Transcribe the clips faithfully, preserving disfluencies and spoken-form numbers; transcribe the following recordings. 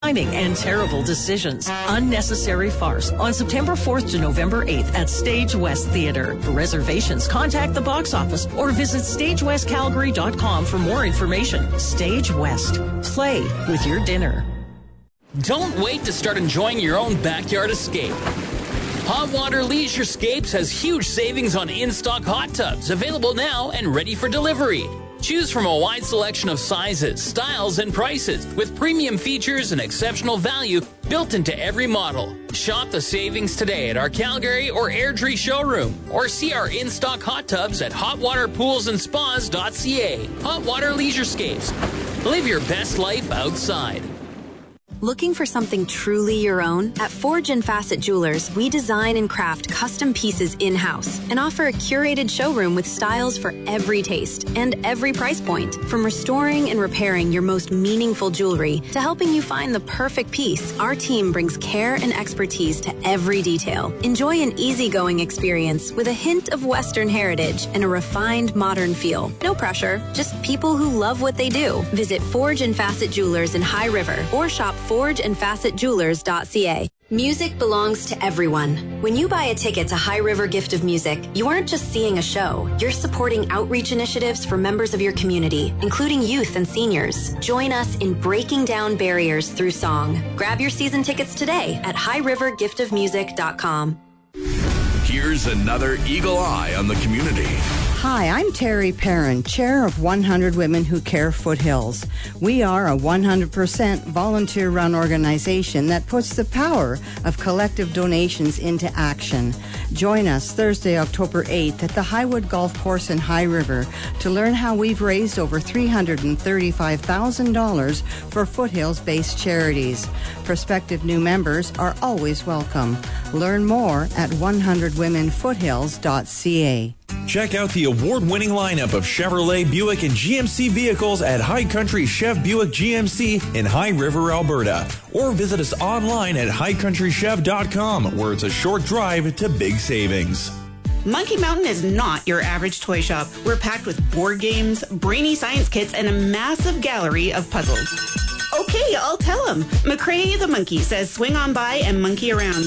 timing and terrible decisions. Unnecessary Farce on September fourth to November eighth at Stage West Theatre. For reservations, contact the box office or visit stage west calgary dot com for more information. Stage West. Play with your dinner. Don't wait to start enjoying your own backyard escape. Hot Water Leisurescapes has huge savings on in-stock hot tubs, available now and ready for delivery. Choose from a wide selection of sizes, styles, and prices, with premium features and exceptional value built into every model. Shop the savings today at our Calgary or Airdrie showroom, or see our in-stock hot tubs at hot water pools and spas dot c a. Hot Water Leisurescapes. Live your best life outside. Looking for something truly your own? At Forge and Facet Jewelers, we design and craft custom pieces in-house and offer a curated showroom with styles for every taste and every price point. From restoring and repairing your most meaningful jewelry to helping you find the perfect piece, our team brings care and expertise to every detail. Enjoy an easygoing experience with a hint of Western heritage and a refined modern feel. No pressure, just people who love what they do. Visit Forge and Facet Jewelers in High River or shop forge and facet jewelers dot c a. Music belongs to everyone. When you buy a ticket to High River Gift of Music, you aren't just seeing a show. You're supporting outreach initiatives for members of your community, including youth and seniors. Join us in breaking down barriers through song. Grab your season tickets today at high river gift of music dot com. Here's another Eagle Eye on the community. Hi, I'm Terry Perrin, chair of one hundred Women Who Care Foothills. We are a one hundred percent volunteer-run organization that puts the power of collective donations into action. Join us Thursday, October eighth at the Highwood Golf Course in High River to learn how we've raised over three hundred thirty-five thousand dollars for Foothills-based charities. Prospective new members are always welcome. Learn more at one hundred women foothills dot c a. Check out the award-winning lineup of Chevrolet, Buick, and G M C vehicles at High Country Chev Buick G M C in High River, Alberta. Or visit us online at high country chev dot com, where it's a short drive to big savings. Monkey Mountain is not your average toy shop. We're packed with board games, brainy science kits, and a massive gallery of puzzles. Okay, I'll tell him. McCrae the monkey says swing on by and monkey around.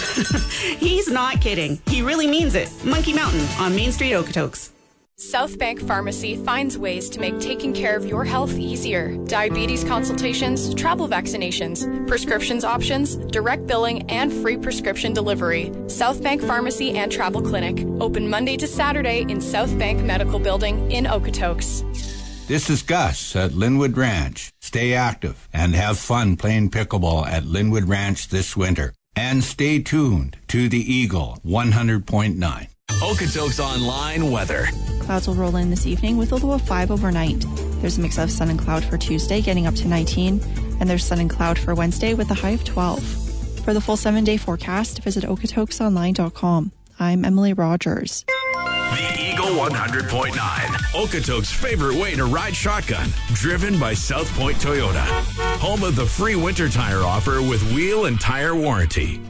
He's not kidding. He really means it. Monkey Mountain on Main Street, Okotoks. South Bank Pharmacy finds ways to make taking care of your health easier. Diabetes consultations, travel vaccinations, prescriptions options, direct billing, and free prescription delivery. South Bank Pharmacy and Travel Clinic. Open Monday to Saturday in South Bank Medical Building in Okotoks. This is Gus at Linwood Ranch. Stay active and have fun playing pickleball at Linwood Ranch this winter. And stay tuned to the Eagle one hundred point nine. Okotoks Online weather. Clouds will roll in this evening with a low of five overnight. There's a mix of sun and cloud for Tuesday, getting up to nineteen, and there's sun and cloud for Wednesday with a high of twelve. For the full seven-day forecast, visit okotokes online dot com. I'm Emily Rogers. The Eagle one hundred point nine. Okotoks' favorite way to ride shotgun. Driven by South Point Toyota. Home of the free winter tire offer with wheel and tire warranty.